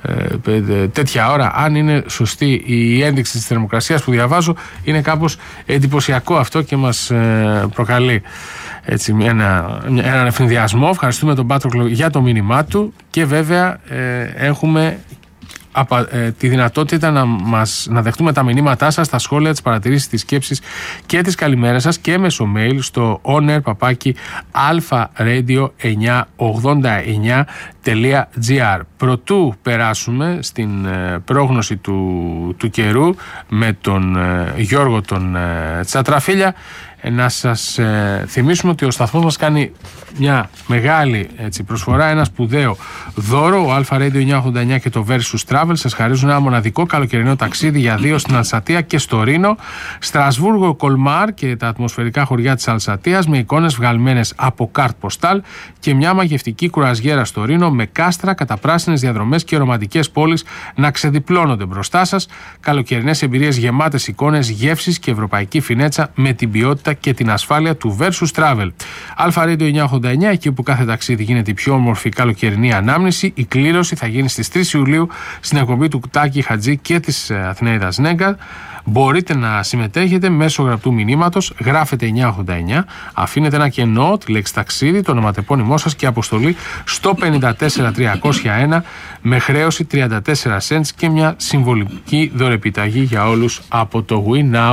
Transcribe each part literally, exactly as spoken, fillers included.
ε, τέτοια ώρα, αν είναι σωστή η ένδειξη της θερμοκρασίας που διαβάζω, είναι κάπως εντυπωσιακό αυτό και μας ε, προκαλεί έτσι, ένα, έναν ευνηδιασμό. Ευχαριστούμε τον Πάτροκλο για το μήνυμά του και βέβαια ε, έχουμε απα, ε, τη δυνατότητα να, μας, να δεχτούμε τα μηνύματά σας, τα σχόλια, τις παρατηρήσεις, τις σκέψεις και τις καλημέρες σας και μέσω mail στο onair παπάκι alpharadio εννιακόσια ογδόντα εννιά τελεία gr. Προτού περάσουμε στην ε, πρόγνωση του, του καιρού με τον ε, Γιώργο τον ε, Τσατραφίλια, να σας ε, θυμίσουμε ότι ο σταθμός μας κάνει μια μεγάλη έτσι, προσφορά, ένα σπουδαίο δώρο. Ο Alpha Radio εννιακόσια ογδόντα εννιά και το Versus Travel σας χαρίζουν ένα μοναδικό καλοκαιρινό ταξίδι για δύο στην Αλσατία και στο Ρήνο, Στρασβούργο, Κολμάρ και τα ατμοσφαιρικά χωριά της Αλσατίας με εικόνες βγαλμένες από κάρτ ποστάλ και μια μαγευτική κουραζιέρα στο Ρήνο με κάστρα, καταπράσινες διαδρομές και ρομαντικές πόλεις να ξεδιπλώνονται μπροστά σας. Καλοκαιρινές εμπειρίες γεμάτες εικόνες, γεύσεις και ευρωπαϊκή φινέτσα με την ποιότητα και την ασφάλεια του Versus Travel. Alpha Radio εννιακόσια ογδόντα εννιά, εκεί όπου κάθε ταξίδι γίνεται η πιο όμορφη καλοκαιρινή ανάμνηση. Η κλήρωση θα γίνει στις τρεις Ιουλίου στην εκπομπή του Τάκη Χατζή και της Αθηναίδας Νέγκαρ. Μπορείτε να συμμετέχετε μέσω γραπτού μηνύματος, γράφετε εννιακόσια ογδόντα εννιά, αφήνετε ένα κενό, τη λέξη ταξίδι, το ονοματεπώνυμό σας και αποστολή στο πενήντα τέσσερα τριακόσια ένα με χρέωση τριάντα τέσσερα cents και μια συμβολική δωρεπιταγή για όλους από το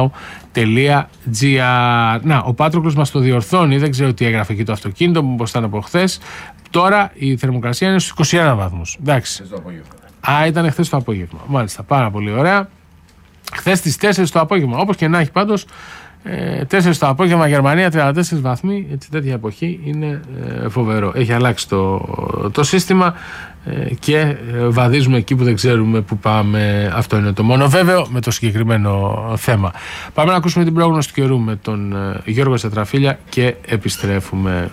winnow.gr. Να, ο Πάτροκλος μας το διορθώνει, δεν ξέρω τι έγραφε εκεί το αυτοκίνητο, μήπως ήταν από χθες. Τώρα η θερμοκρασία είναι στους είκοσι ένα βαθμούς. Εντάξει. Α, ήταν χθες το απόγευμα. Μάλιστα, πάρα πολύ ωραία. Χθες στις τέσσερις το απόγευμα, όπως και να έχει πάντως, ε, τέσσερις το απόγευμα Γερμανία, τριάντα τέσσερις βαθμοί, έτσι, τέτοια εποχή είναι ε, φοβερό. Έχει αλλάξει το, το σύστημα ε, και ε, βαδίζουμε εκεί που δεν ξέρουμε που πάμε. Αυτό είναι το μόνο βέβαιο με το συγκεκριμένο θέμα. Πάμε να ακούσουμε την πρόγνωση του καιρού με τον ε, Γιώργο Τσατραφίλια και επιστρέφουμε.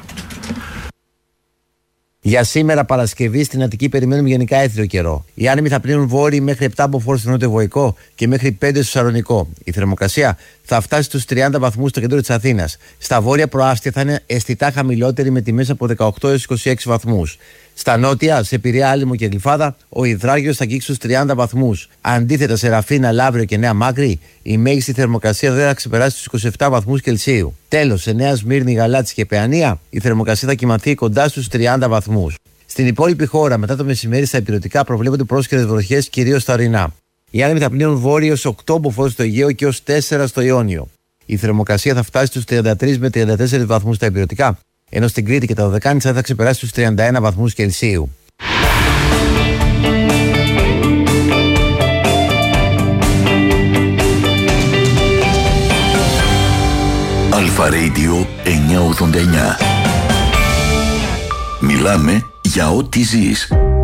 Για σήμερα Παρασκευή στην Αττική περιμένουμε γενικά έθριο καιρό. Οι άνεμοι θα πλύνουν βόρειοι μέχρι επτά από φόρ στο νότιο-βορεικό και μέχρι πέντε στο Σαλονικό. Η θερμοκρασία θα φτάσει στους τριάντα βαθμούς στο κέντρο της Αθήνας. Στα βόρεια προάστια θα είναι αισθητά χαμηλότερη με τιμές από δεκαοκτώ έως είκοσι έξι βαθμούς. Στα νότια, σε Πειραιά, Άλυμο και Γλυφάδα, ο υδράγιος θα αγγίξει στους τριάντα βαθμούς. Αντίθετα, σε Ραφίνα, Λαύριο και Νέα Μάκρη, η μέγιστη θερμοκρασία δεν θα ξεπεράσει τους είκοσι επτά βαθμούς Κελσίου. Τέλος, σε Νέα Σμύρνη, Γαλάτση και Παιανία, η θερμοκρασία θα κυμανθεί κοντά στους τριάντα βαθμούς. Στην υπόλοιπη χώρα, μετά το μεσημέρι, στα υπηρετικά προβλέπονται πρόσχερες βροχές, κυρίως στα ορεινά. Οι άνεμοι θα πλύνουν βόρειο ως οκτώ από φόρ στο Αιγαίο και ως τέσσερα στο Ιόνιο. Η θερμοκρασία θα φτάσει στους τριάντα τρεις με τριάντα τέσσερις βαθμούς στα υπηρετικά, ενώ στην Κρήτη και τα Δωδεκάνησα θα ξεπεράσει τους τριάντα ένα βαθμούς Κελσίου. Alpha Radio εννιακόσια ογδόντα εννιά. Μιλάμε για ό,τι ζεις.